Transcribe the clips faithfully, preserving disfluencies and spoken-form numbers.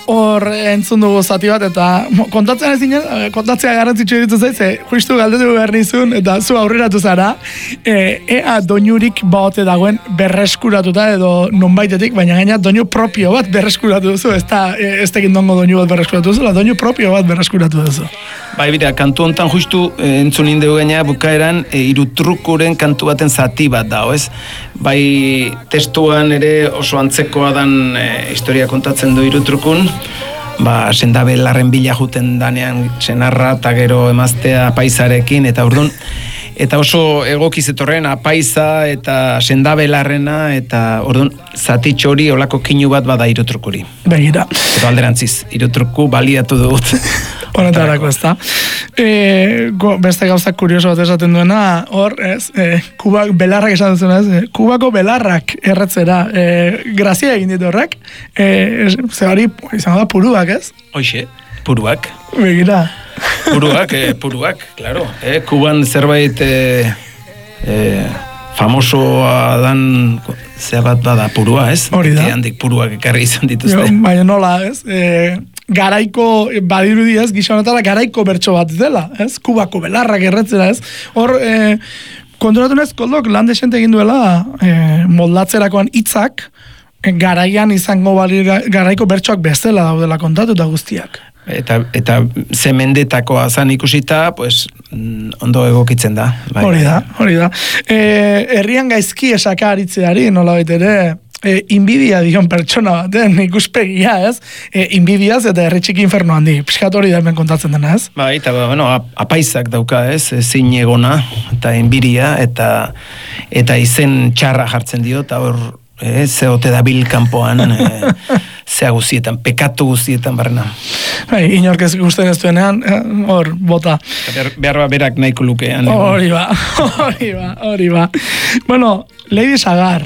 hor entzun dugu zati bat, eta kontatzen ez zinen, kontatzea garrantzitsu ditu zait, ze justu galdetu behar nizun, eta zu aurreratu zara, e, ea doinurik baote dagoen berreskuratuta edo nonbaitetik, baina gaina doinu propio bat berreskuratu duzu, ez da, ez tekin dongo doinu bat berreskuratu duzu, la doinu propio bat berreskuratu duzu. Bai, bida, kantu hontan justu e, entzun indegu gaina bukaeran e, irutrukuren kantu baten zati bat da, ez? Bai, testuan ere oso antzekoa dan e, historia kontatzen du irutrukun, ba, sendabelarren bila juten danean senarra eta gero emaztea apaizarekin, eta urdun, eta oso egoki zetorren apaiza eta sendabelarrena, eta urdun, zatitxo hori olako kinu bat bada irutrukuri. Begira. Eta alderantziz, irutruku baliatu dut. Honetarako, ez da. E, go, beste gauzak kurioso bat esaten duena, hor, ez, e, kubak belarrak esan duzuna, ez, e, kubako belarrak erretzera, e, grazia egin ditu horrek, e, ze hori, izango da puruak, ez? Hoxe, puruak. Begira. Puruak, eh, puruak, claro. Eh, Kuban zerbait eh, eh, famosoa dan zea bat bada purua, ez? Hori da. Handik puruak ekarri izan dituzte. Baina nola, ez? E, garaiko, badirudi ez, gisa honetara garaiko bertso bat dela, ez? Kubako belarrak erretzera, ez? Hor, e, konturatu nez, Koldok, lan desente egin duela e, moldatzerakoan hitzak e, garaian izango bali, garaiko bertsoak bestela daudela kontatuta guztiak. Eta, eta ze mendetakoa zan ikusita, pues, ondo egokitzen da. Bai. Hori da, hori da. E, herrian gaizki esaka aritzeari, nola baitere, e, inbidia dion pertsona baten ikuspegia, ez? E, inbidiaz eta herri txiki inferno handi. Piskat hori da hemen kontatzen dena, ez? Bai, eta bueno, apaizak dauka, ez? Zein egona eta inbidia, eta, eta izen txarra jartzen dio, eta hor, e, zeote da bil kanpoan, e, zea guztietan, pekatu guztietan barrena. Bai, inork ez gusten ez duenean, hor, bota. Behar, behar ba berak nahiko lukean. Hori ba, hori ba, hori ba. Bueno, Lady Sagar,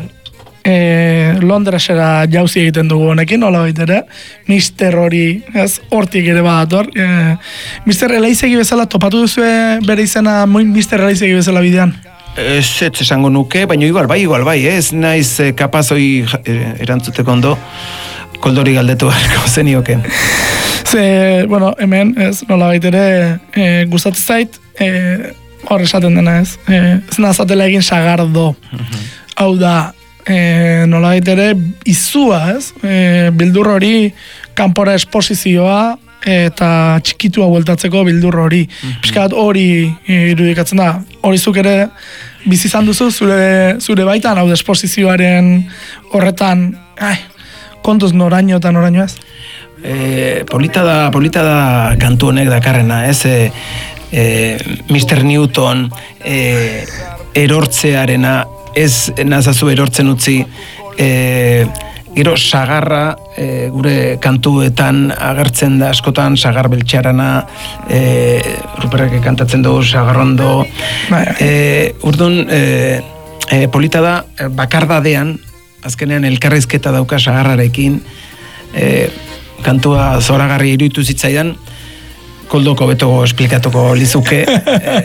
eh, Londresera jauzi egiten dugu honekin, hola baitere, mister hori, ez, hortik ere badator. Eh, mister Eleizegi bezala, topatu duzu bere izena, mister Eleizegi bezala bidean? Ez, ez esango nuke, baina igual bai, igual bai, ez naiz eh, kapaz hori eh, erantzuteko ondo, Koldori galdetu beharko zenioken. Ze, bueno, hemen, ez, nola baitere, e, gustatzen zait, e, hor esaten dena, ez, e, ez nazatela egin sagardo. Uh-huh. Hau da, e, nola baitere, izua, ez, e, bildur hori, kanpora esposizioa, eta txikitua bueltatzeko bildur hori. Uh-huh. Piskat hori e, irudikatzen da, hori zuk ere, bizi izan duzu, zure, zure baitan, hau da esposizioaren horretan, ai, kontuz noraino eta noraino ez? E, polita da, polita da kantu honek dakarrena, ez? E, e, mister Newton e, erortzearena, ez nazazu erortzen utzi, e, gero sagarra e, gure kantuetan agertzen da askotan, sagar beltxarana, e, Ruperrek kantatzen dugu sagarrondo, e, urdun, e, e, polita da bakardadean, azkenean elkarrizketa dauka sagarrarekin, e, kantua zoragarri iruditu zitzaidan, Koldoko betogo esplikatuko lizuke, e,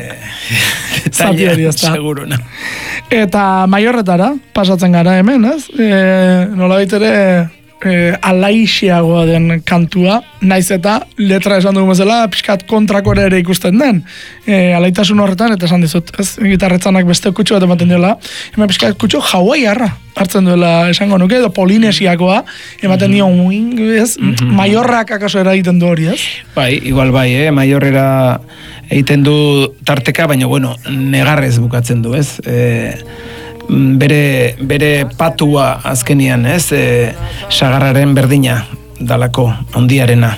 detaila, seguro, no? Eta Maiorretara, pasatzen gara hemen, ez? E, nola baitere, e, alaixiagoa den kantua, naiz eta letra esan dugu bezala, pixkat kontrakore ere ikusten den. E, alaitasun horretan, eta esan dizut, ez? Gitarretzanak beste kutsu bat ematen duela, hemen pixkat kutsu hawaiarra hartzen duela esango nuke, edo polinesiakoa, ematen dio, mm-hmm. ez? Mm-hmm. Maiorrak akaso eragiten du hori, ez? Bai, igual bai, eh? Maiorrera egiten du tarteka, baina, bueno, negarrez bukatzen du, ez? E, bere, bere patua azkenian, ez? E, sagarraren berdina dalako, ondiarena.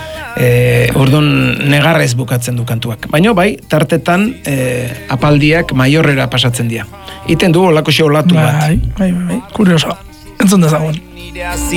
E, Orduan negarrez bukatzen du kantuak. Baina bai, tartetan e, apaldiak Maiorrera pasatzen dira. Iten du olako xe olatu bat. Bai, bai, bai, kurioso. Entzun dezagun. Nire hasi